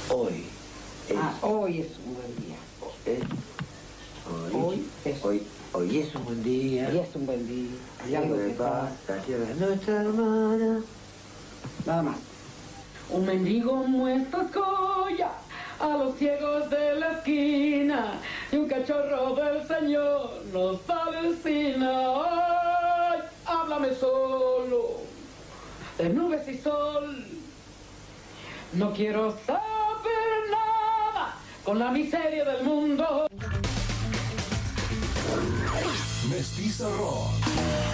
Hoy es, hoy es un buen día. Hoy es un buen día. Hoy es un buen día. Hay algo que pasa. Nuestra hermana. Nada más. Un mendigo muestra joya a los ciegos de la esquina y un cachorro del Señor nos avecina. Ay, háblame solo de nubes y sol. No quiero saber nada con la miseria del mundo. Mestiza Rock.